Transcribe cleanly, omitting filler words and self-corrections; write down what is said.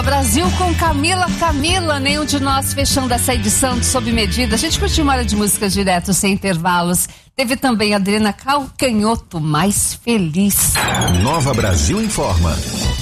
Brasil com Camila, nenhum de nós fechando essa edição de Sob Medida. A gente curtiu uma hora de música direto, sem intervalos. Teve também a Adriana Calcanhoto, Mais Feliz. Nova Brasil informa.